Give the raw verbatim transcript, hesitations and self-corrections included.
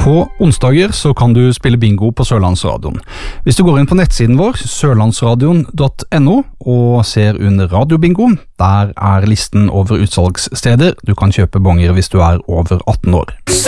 På onsdager så kan du spille bingo på Sørlandsradioen. Hvis du går inn på nettsiden vår, sørlandsradion punktum no, og ser under radiobingo, der er listen over utsalgssteder. Du kan kjøpe bonger hvis du er over atten år.